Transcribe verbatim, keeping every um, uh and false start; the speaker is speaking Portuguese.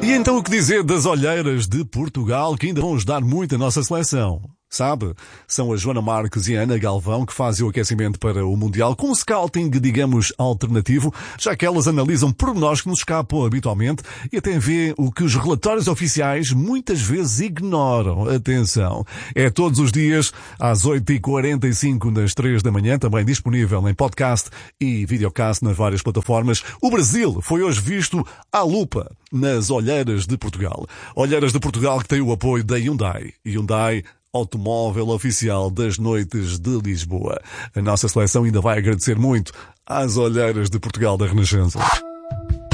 E então o que dizer das olheiras de Portugal que ainda vão ajudar muito a nossa seleção? Sabe? São a Joana Marques e a Ana Galvão que fazem o aquecimento para o Mundial com um scouting, digamos, alternativo, já que elas analisam pormenores que nos escapam habitualmente e até vê o que os relatórios oficiais muitas vezes ignoram. Atenção! É todos os dias às oito e quarenta e cinco das três da manhã, também disponível em podcast e videocast nas várias plataformas. O Brasil foi hoje visto à lupa nas olheiras de Portugal. Olheiras de Portugal que tem o apoio da Hyundai. Hyundai, automóvel oficial das noites de Lisboa. A nossa seleção ainda vai agradecer muito às olheiras de Portugal da Renascença.